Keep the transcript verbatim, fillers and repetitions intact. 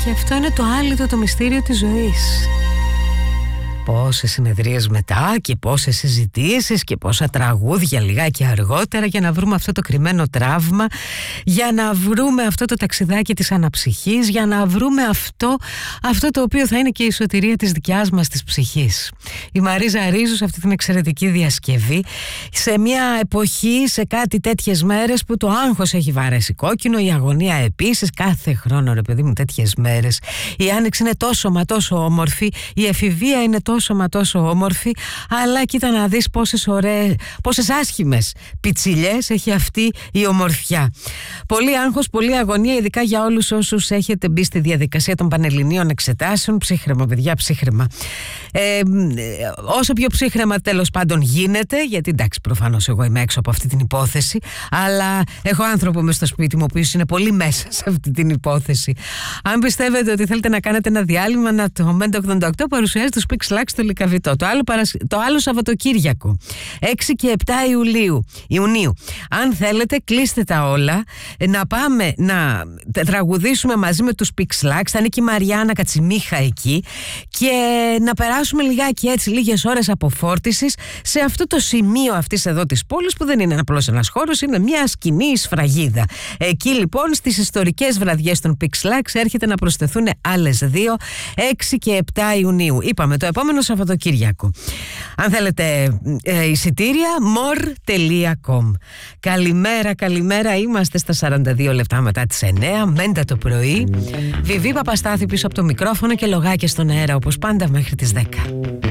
Και αυτό είναι το άλυτο, το μυστήριο της ζωής. Πόσες συνεδρίες μετά και πόσες συζητήσεις και πόσα τραγούδια λιγάκι αργότερα για να βρούμε αυτό το κρυμμένο τραύμα, για να βρούμε αυτό το ταξιδάκι της αναψυχής, για να βρούμε αυτό, αυτό το οποίο θα είναι και η σωτηρία της δικιάς μας της ψυχής. Η Μαρίζα Ρίζου σε αυτή την εξαιρετική διασκευή, σε μια εποχή, σε κάτι τέτοιες μέρες που το άγχος έχει βαρέσει κόκκινο, η αγωνία επίσης, κάθε χρόνο ρε παιδί μου τέτοιες μέρες. Η άνοιξη είναι τόσο μα τόσο όμορφη, η εφηβεία είναι τόσο τόσο μα τόσο όμορφη, αλλά κοίτα να δεις πόσες ωραίες, πόσες άσχημες πιτσιλιές έχει αυτή η ομορφιά. Πολύ άγχος, πολύ αγωνία, ειδικά για όλους όσους έχετε μπει στη διαδικασία των πανελληνίων εξετάσεων. Ψύχρεμα παιδιά, ψύχρεμα. Ε, όσο πιο ψύχρεμα τέλος πάντων γίνεται, γιατί εντάξει προφανώς εγώ είμαι έξω από αυτή την υπόθεση, αλλά έχω άνθρωπο μες στο σπίτι μου ο οποίος είναι πολύ μέσα σε αυτή την υπόθεση. Αν πιστεύετε ότι θέλετε να κάνετε ένα διάλειμμα, να το Μέντα ογδόντα οκτώ παρουσιάζει το Speak Slack στο Λυκαβητό. Το άλλο, παρασ... το άλλο Σαββατοκύριακο, έξι και επτά Ιουλίου, Ιουνίου. Αν θέλετε, κλείστε τα όλα, να πάμε να τραγουδήσουμε μαζί με τους Speak Slack. Θα είναι και η Μαριάννα Κατσιμίχα εκεί και να περάσουμε λιγάκι έτσι, λίγες ώρες αποφόρτισης σε αυτό το σημείο αυτής εδώ της πόλης που δεν είναι απλώς ένας χώρος, είναι μια σκηνή σφραγίδα. Εκεί λοιπόν στις ιστορικές βραδιές των Speak Slack έρχεται να προσθεθούν άλλες δύο, έξι και επτά Ιουνίου. Είπαμε το επόμενο Σαββατοκύριακο. Αν θέλετε ε, εισιτήρια, more τελεία com. Καλημέρα, καλημέρα. Είμαστε στα σαράντα δύο λεπτά μετά τις εννιά. Μέντα το πρωί. Βιβί Παπαστάθη πίσω από το μικρόφωνο και λογάκια στον αέρα όπως πάντα μέχρι τις δέκα.